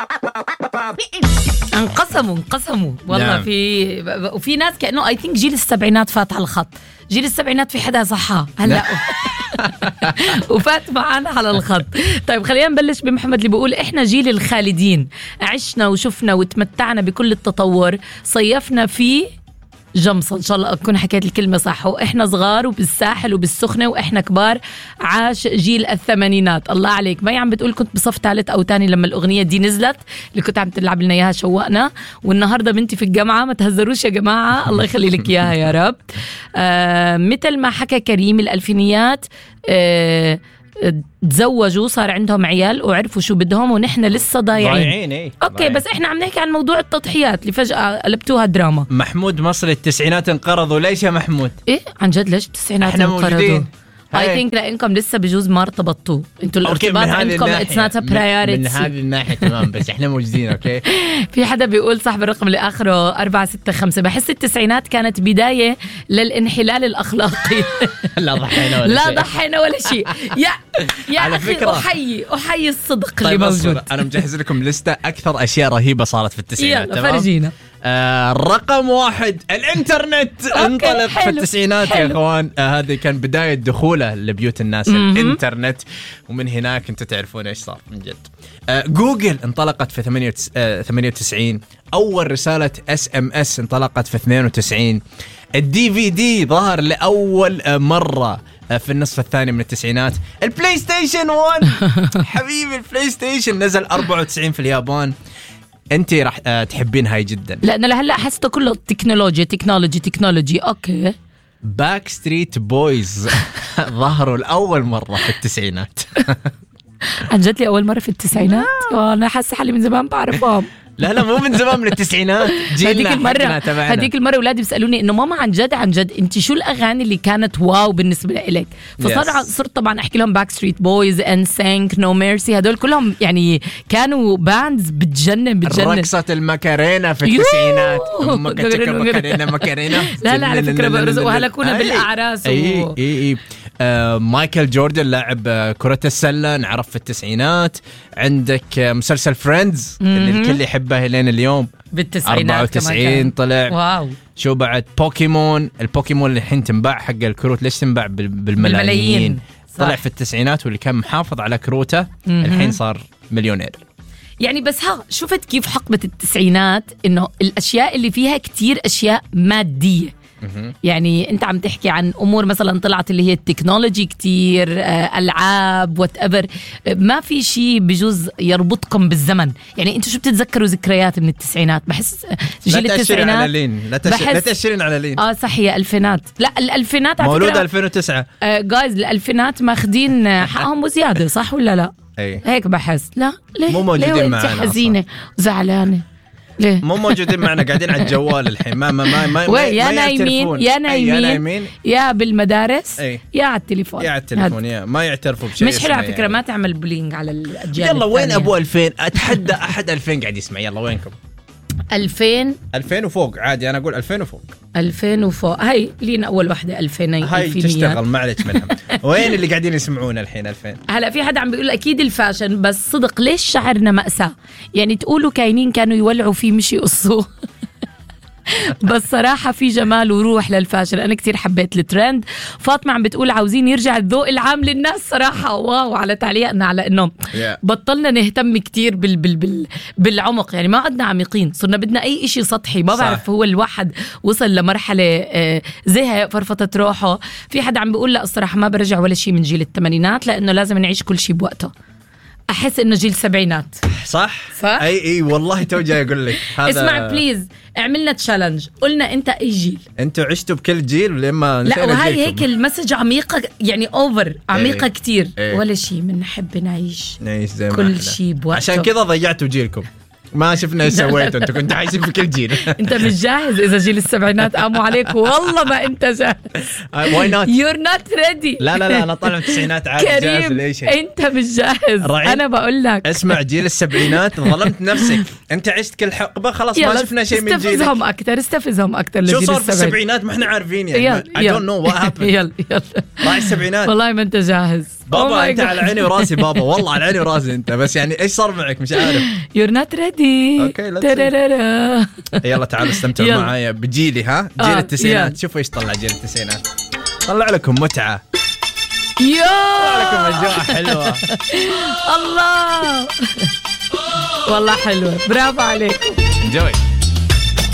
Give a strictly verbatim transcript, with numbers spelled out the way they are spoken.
انقسموا انقسموا والله. نعم. في وفي ناس كأنه اي ثينك جيل السبعينات فات على الخط. جيل السبعينات في حدا صحة هلا وفات معانا على الخط. طيب خلينا نبلش بمحمد اللي بيقول احنا جيل الخالدين، عشنا وشفنا وتمتعنا بكل التطور، صيفنا فيه جمصة. إن شاء الله أكون حكيت الكلمة صح. وإحنا صغار وبالساحل وبالسخنة وإحنا كبار. عاش جيل الثمانينات. الله عليك. ما عم بتقول كنت بصف ثالث أو تاني لما الأغنية دي نزلت اللي كنت عم تلعب لنا إياها شوقنا، والنهاردة بنتي في الجامعة. ما تهزروش يا جماعة، الله يخلي لك إياها يا رب. آه مثل ما حكى كريم، الألفينيات آه تزوجوا صار عندهم عيال وعرفوا شو بدهم، ونحن لسه ضايعين. ايه اوكي ضايعين. بس احنا عم نحكي عن موضوع التضحيات اللي فجأة قلبتوها دراما. محمود مصري التسعينات انقرضوا. ليش يا محمود؟ ايه عن جد ليش التسعينات احنا انقرضوا؟ موجودين. اي ثينك لانكم لسه بجوز ما ارتبطتوا انتوا. الارتباط عندكم اتس نوت ا من برايورتي. هذه الناحيه تمام، بس احنا موجودين. اوكي. في حدا بيقول صاحب الرقم اللي اخره أربعة ستة خمسة، بحس التسعينات كانت بدايه للانحلال الاخلاقي. لا ضحينا ولا لا شيء. ضحينا ولا شيء. يا يا على اخي فكرة. احيي احيي الصدق طيب اللي أصبر. موجود. انا مجهز لكم لستة اكثر اشياء رهيبه صارت في التسعينات. يلا تمام. فرجينا. آه رقم واحد الانترنت انطلق في التسعينات يا اخوان. آه هذه كان بداية دخوله لبيوت الناس م-م. الانترنت، ومن هناك انتم تعرفون ايش صار من جد. آه جوجل انطلقت في ثمانية وتسعين. اول رسالة اس ام اس انطلقت في اثنين وتسعين. الدي في دي ظهر لاول مرة في النصف الثاني من التسعينات. البلاي ستيشن واحد حبيبي البلاي ستيشن نزل أربعة وتسعين في اليابان. انت راح أه تحبين هاي جدا لأن لهلا حسيته كله تكنولوجيا تكنولوجي تكنولوجي. اوكي. باك ستريت بويز ظهروا لأول مرة في التسعينات. عن جد لي أول مرة في التسعينات. أنا حاسة حالي من زمان بعرفهم. لا لا مو من زمان، من التسعينات. هذيك المرة هذيك المرة أولادي بيسألوني إنه ماما عن جد عن جد أنت شو الأغاني اللي كانت واو بالنسبة لك؟ فصار yes. صرت طبعا أحكي لهم باك ستريت بويز، إن سينك، نو ميرسي، هدول كلهم يعني كانوا باندز بتجنن بتجنن. رقصة الماكارينا في التسعينات. أمك تشكى ماكارينا ماكارينا. لا لا على فكرة برزق وهلا كنا بالأعراس. إيه إيه إيه. آه مايكل جوردن لاعب آه كرة السلة نعرف في التسعينات. عندك آه مسلسل فريندز اللي الكل يحبه لين اليوم بالتسعينات. أربعة وتسعين طلع. واو. شو بعد؟ بوكيمون. البوكيمون اللي الحين تنباع حق الكروت، ليش تنباع بالملايين؟ بالملايين. طلع في التسعينات واللي كان محافظ على كروته الحين صار مليونير. يعني بس ها شفت كيف حقبة التسعينات إنه الأشياء اللي فيها كتير أشياء مادية. يعني انت عم تحكي عن امور مثلا طلعت اللي هي التكنولوجي كتير، العاب وات ايفر. ما في شيء بجوز يربطكم بالزمن. يعني انتوا شو بتتذكروا ذكريات من التسعينات؟ بحس جيل التسعينات على لين. لا تش... لا تأشرين على لين. اه صح هي الفينات. لا الالفينات مولود ألفين وتسعة. آه جايز الالفينات ماخذين حقهم وزياده صح ولا لا؟ أي. هيك بحس. لا ليه مو موجودين معنا. انت حزينه وزعلانه ليه؟ مو موجودين معنا، قاعدين على الجوال الحين. ما ما ما ما, ما يا نايمين يا نايمين يا بالمدارس أي. يا على التليفون يا على التليفون يا ما يعترفوا بشيء. مش حلو على فكرة يعني. ما تعمل بولينج على الأجيال. يلا وين أبو ألفين؟ أتحدى أحد ألفين قاعد يسمع. يلا وينكم؟ ألفين ألفين وفوق عادي. أنا أقول ألفين وفوق. ألفين وفوق. هاي لينا أول واحدة ألفيني. هاي تشتغل ما عليك منها. وين اللي قاعدين يسمعون الحين ألفين؟ هلا في حدا عم بيقول أكيد الفاشن، بس صدق ليش شعرنا مأساة؟ يعني تقولوا كاينين كانوا يولعوا فيه مش يقصوه. بس صراحة في جمال وروح للفاشن. أنا كتير حبيت الترند. فاطمة عم بتقول عاوزين يرجع الذوق العام للناس. صراحة واو على تعليقنا على إنه yeah. بطلنا نهتم كتير بال بال بال بالعمق. يعني ما عدنا عميقين، صرنا بدنا أي إشي سطحي. ما بعرف هو الواحد وصل لمرحلة زي فرفطت روحه. في حدا عم بيقول لا الصراحة ما برجع ولا شيء من جيل الثمانينات، لأنه لازم نعيش كل شيء بوقته. أحس إنه جيل السبعينات. صح؟ صح؟ أي أي والله تو جاي أقول لك هذا. اسمع بليز اعملنا تشالنج. قلنا أنت أي جيل؟ أنتوا عشتوا بكل جيل لما لا وهي هيك المسج عميقة يعني أوفر عميقة أي. كتير أي. ولا شيء بنحب نعيش نعيش زي ما كل شيء بوقته. عشان كذا ضيعتوا جيلكم. ما شفنا ايش سويتوا. انتوا كنتوا عايشين في كل جيل. انت مش جاهز. اذا جيل السبعينات قاموا عليك والله ما انت جاهز. واي نوت يور نوت ريدي. لا لا لا انا طالع في التسعينات عادي جاهز لاي شيء. انت مش جاهز. انا بقول لك اسمع جيل السبعينات ظلمت نفسك. انت عشت كل حقبه خلاص ما شفنا شيء من جيلك. استفزهم اكثر استفزهم اكثر شو صار في السبعينات ما احنا عارفين يعني. يلا I don't know what happened. يلا يلا راعي السبعينات والله ما انت جاهز. بابا انت على عيني وراسي بابا، والله على عيني وراسي انت، بس يعني ايش صار معك مش عارف. You're not ready. اوكي يلا تعالوا استمتعوا معايا بجيلي. ها جيل آه التسعينات. شوفوا ايش طلع جيل التسعينات. طلع لكم متعة، يا طلع لكم أجواء حلوة. الله والله حلوة، برافو عليك. انجوي.